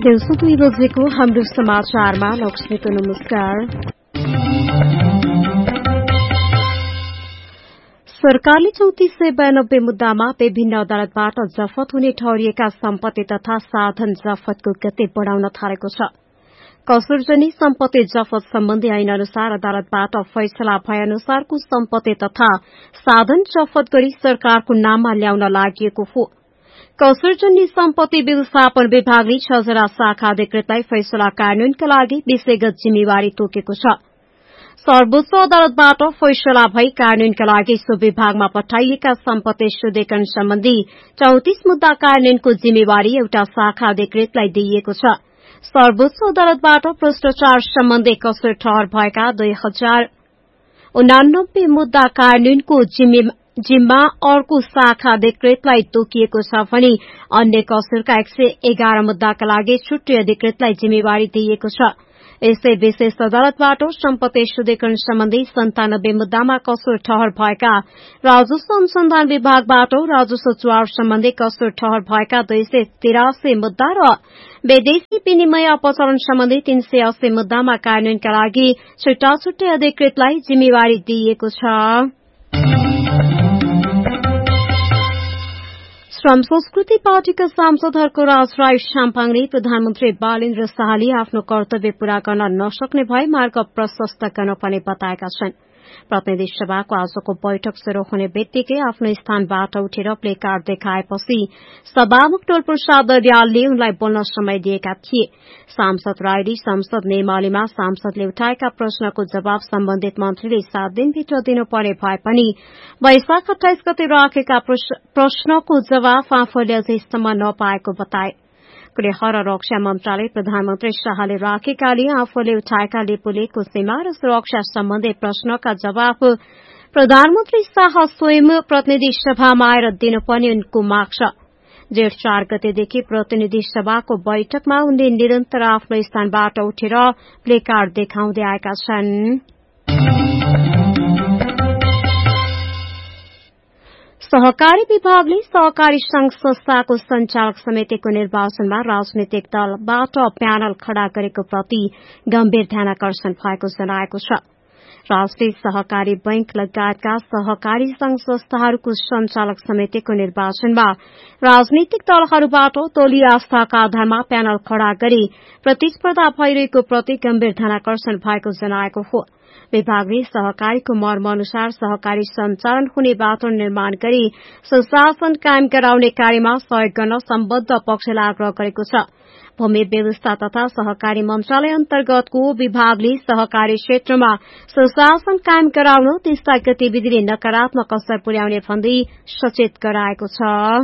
दिउँसो 2 बजेको हाम्रो समाचारमा लक्ष्मीको नमस्कार। सरकारले 3492 मुद्दामा विभिन्न अदालतबाट जफत हुने ठहरिएका सम्पत्ति तथा साधन जफतको गति बढ़ाउन थालेको छ। कसुरजनी सम्पत्ति जफत सम्बन्धी ऐन अनुसार अदालतबाट फैसला भए अनुसारको सम्पत्ति तथा साधन जफत गरी सरकारको नाममा ल्याउन लागि हो। कसुरजनी सम्पत्ति व्यवस्थापन विभागले 6 जना शाखा अधिकृतलाई फैसला कार्यान्वयनका लागि विषयगत जिम्मेवारी तोकेको छ। सर्वोच्च अदालतबाट फैसला भई कार्यान्वयनका लागि सो विभागमा पठाइएका सम्पत्ति शुद्धिकरण सम्बन्धी 34 मुद्दा कार्यान्वयनको जिम्मेवारी एउटा शाखा अधिकृतलाई दिइएको छ। सर्वोच्च अदालतबाट भ्रष्टाचार सम्बन्धी कसुर ठहर भएका 2089 मुद्दा कार्यान्वयनको जिम्मा अर्को शाखा अधिकृतलाई तोकिएको छ भने अन्य कसुरका 111 मुद्दाका लागि छुट्टै अधिकृतलाई जिम्मेवारी दिइएको छ। यसै विशेष अदालतबाट सम्पत्ति शुद्धिकरण सम्बन्धी 97 मुद्दामा कसुर ठहर भएका राजस्व अनुसन्धान विभागबाट राजस्व चुहार सम्बन्धी कसुर ठहर भएका 283 मुद्दा र विदेशी विनिमय अपचलन सम्बन्धी 380 मुद्दामा कार्यान्वयनका लागि छुट्टा छुट्टै अधिकृतलाई जिम्मेवारी दिइएको छ। श्रम संस्कृति पार्टीका सांसद हर्कराज राई साम्पाङले प्रधानमन्त्री बालेन्द्र शाहले आफ्नो कर्तव्य पूरा गर्न नसक्ने भए मार्ग प्रशस्त गर्नुपर्ने बताएका छन्। प्रतिनिधि सभाको आजको बैठक शुरू हुने बित्तिकै आफ्नो स्थानबाट उठेर प्लेकार्ड देखाएपछि सभामुख टोलप्रसाद दर्यालले उनलाई बोल्न समय दिएका थिए। सांसद राईले संसद नियमावलीमा सांसदले उठाएका प्रश्नको जवाब सम्बन्धित मन्त्रीले 7 दिनभित्र दिनुपर्ने भए पनि वैशाख 28 गते राखेका प्रश्नको जवाब आफूले अझैसम्म नपाएको बताए। गृह र रक्षा मन्त्रालय प्रधानमन्त्री शाहले राखेकाले आफूले उठाएका लिपुलेखको सीमा र सुरक्षा सम्बन्धी प्रश्नका जवाब प्रधानमन्त्री शाह स्वयं प्रतिनिधि सभामा आएर दिनुपर्ने उनको माग छ। जेठ 4 गतेदेखि प्रतिनिधि सभाको बैठकमा उनले निरन्तर आफ्नो स्थानबाट उठेर प्लेकार्ड देखाउँदै आएका छन्। सहकारी विभागले सहकारी संघ संस्थाको संचालक समितिको निर्वाचनमा राजनीतिक दलबाट प्यानल खड़ा गरेको प्रति गम्भीर ध्यानाकर्षण भएको जनाएको छ। राष्ट्रिय सहकारी बैंक लगायतका सहकारी संघ संस्थाहरूको संचालक समितिको निर्वाचनमा राजनीतिक दलहरूबाट दलीय आस्थाका आधारमा प्यानल खड़ा गरी प्रतिस्पर्धा भइरहेको प्रति गम्भीर ध्यानाकर्षण भएको जनाएको हो। विभागले सहकारीको मर्म अनुसार सहकारी सञ्चालन हुने वातावरण निर्माण गरी सुशासन कायम गराउने कार्यमा सहयोग गर्न सम्बद्ध पक्षलाई आग्रह गरेको छ। भूमि व्यवस्था तथा सहकारी मन्त्रालय अन्तर्गतको विभागले सहकारी क्षेत्रमा सुशासन कायम गराउन त्यस्ता गतिविधिले नकारात्मक असर पुर्याउने भन्दै सचेत गराएको छ।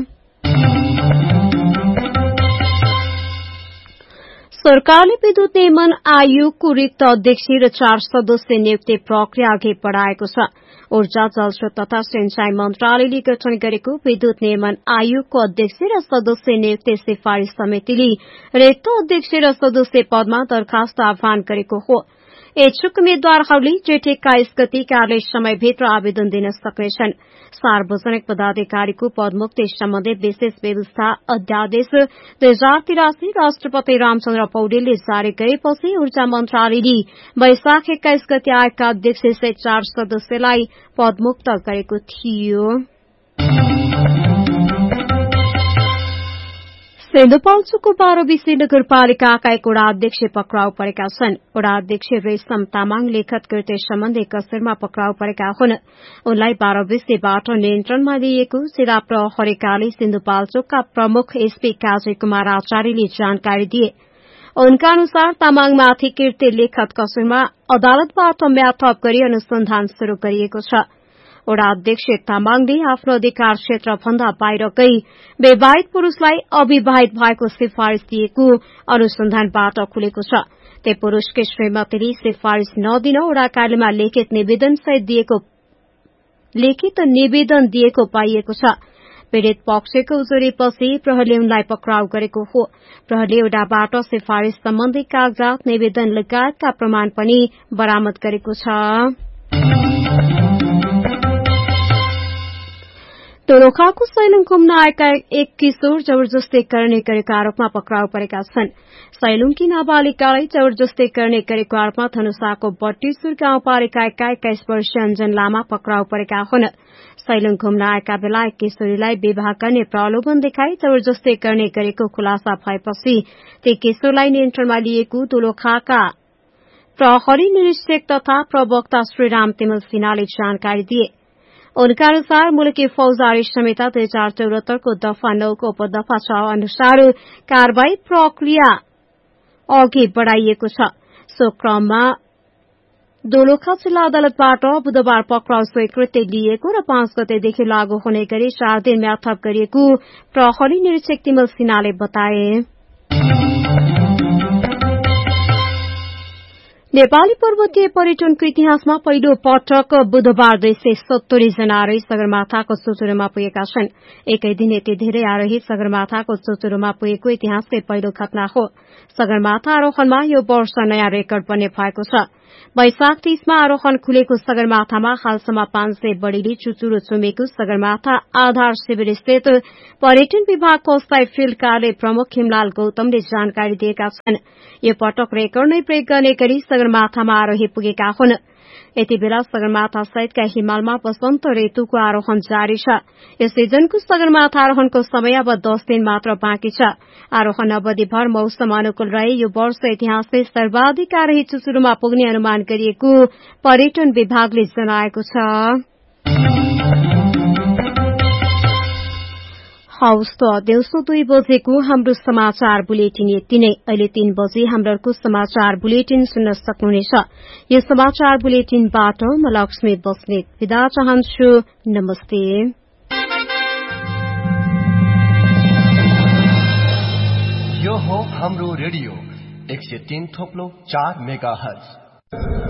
सरकारले विद्युत नियमन आयोगको रिक्त अध्यक्ष र 4 सदस्य नियुक्ति प्रक्रिया अघि बढ़ाएको छ। ऊर्जा जलस्रोत तथा सिंचाई मन्त्रालयले गठन गरेको विद्युत नियमन आयोगको अध्यक्ष र सदस्य नियुक्ति सिफारिश समितिले रिक्त अध्यक्ष र सदस्य पदमा दरखास्त आह्वान गरेको हो। इच्छुक उम्मेद्वारहरूले जेठ 21 गते कार्य समयभित्र आवेदन दिन सक्नेछन्। सार्वजनिक पदाधिकारीको पदमुक्ति सम्बन्धी विशेष व्यवस्था अध्यादेश 2083 राष्ट्रपति रामचन्द्र पौडेलले जारी गरेपछि ऊर्जा मन्त्रालयले वैशाख 21 गते आयोगका अध्यक्ष सहित 4 सदस्यलाई पदमुक्त गरेको थियो। सिन्धुपाल्चोकको 12 विषय नगरपालिकाका 1 वडा अध्यक्ष पक्राउ परेका छन्। वडा अध्यक्ष रेशम तामाङ लिखत कृत्य सम्बन्धी कसुरमा पक्राउ परेका हुन्। उनलाई 12 विषयबाट नियन्त्रणमा लिएको जिल्ला प्रहरीकाले सिन्धुपाल्चोकका प्रमुख एसपी काजी कुमार आचार्यले जानकारी दिए। उनका अनुसार तामाङमाथि कृत्य लिखत कसुरमा अदालतबाट म्याद थप गरी अनुसन्धान शुरू गरिएको छ। वडा अध्यक्ष तामाङले आफ्नो अधिकार क्षेत्र भन्दा बाहिर गई विवाहित पुरूषलाई अविवाहित भएको सिफारिश दिएको अनुसन्धानबाट खुलेको छ। ते पुरूषकै श्रीमतीले सिफारिश नदिन वडा कार्यालयमा लिखित निवेदन दिएको पाइएको छ। पीड़ित पक्षको उजुरीपछि प्रहरीले उनलाई पक्राउ गरेको हो। प्रहरीले वडाबाट सिफारिश सम्बन्धी कागजात निवेदन लगायतका प्रमाण पनि बरामद गरेको छ। दोलखाको सैलुङ घुम्न आएका एक किशोर जबरजस्ती गर्ने गरेको आरोपमा पक्राउ परेका छन्। सैलुङकी नाबालिकालाई जबरजस्ती गर्ने गरेको आरोपमा धनुषाको बट्टीसुर गाउँपालिकाका 21 वर्षीय अञ्जन लामा पक्राउ परेका हुन्। सैलुङ घुम्न आएका बेला एक किशोरीलाई विवाह गर्ने प्रलोभन देखाई जबरजस्ती गर्ने गरेको खुलासा भएपछि ती किशोरलाई नियन्त्रणमा लिएको दोलखाका प्रहरी निरीक्षक तथा प्रवक्ता श्रीराम तिमल सिन्हाले जानकारी दिए। उनका अनुसार मुलकी फौजदारी संहिता 2074 को दफा 9 को उपदफा 6 अनुसार कार्यवाही प्रक्रिया अघि बढ़ाइएको छ। सो क्रममा दोलखा जिल्ला अदालतबाट बुधबार पक्राउ स्वीकृति लिएको र 5 गतेदेखि लागू हुने गरी 4 दिनमा थप गरिएको प्रहरी निरीक्षक तिमल सिन्हाले बताए। नेपाली पर्वतीय पर्यटनको इतिहासमा पहिलो पटक बुधबार 270 जना आरोही सगरमाथाको चुचुरोमा पुगेका छन्। एकै दिन यति धेरै आरोही सगरमाथाको चुचुरोमा पुगेको इतिहासकै पहिलो घटना हो। सगरमाथा आरोहणमा यो वर्ष नयाँ रेकर्ड बन्ने भएको छ। वैशाख 30 मा आरोहण खुलेको सगरमाथामा हालसम्म 500 बढ़ीले चुचुरो चुमेको सगरमाथा आधार शिविर स्थित पर्यटन विभागको अस्थायी फिल्ड कार्यालय प्रमुख हिमलाल गौतमले जानकारी दिएका छन्। यो पटक रेकर्ड नै ब्रेक गर्ने गरी सगरमाथामा आरोही पुगेका हुन्। यति बेला सगरमाथा सहितका हिमालमा वसन्त ऋतुको आरोहण जारी छ। यस सिजनको सगरमाथा आरोहणको समय अब 10 दिन मात्र बाँकी छ। आरोहण अवधिभर मौसम अनुकूल रहे यो वर्ष इतिहासमै सर्वाधिक आरोही चुचुरोमा पुग्ने अनुमान गरिएको पर्यटन विभागले जनाएको छ। हवस् त दिउँसो 2 बजेको हाम्रो समाचार बुलेटिन यति नै। अहिले 3 बजे हाम्रो अर्को समाचार बुलेटिन सुन्न सक्नुहुनेछ। यो समाचार बुलेटिनबाट म लक्ष्मी बस्नेत बिदा चाहन्छु। नमस्ते। यो हो हाम्रो रेडियो 103.4 मेगाहर्ज।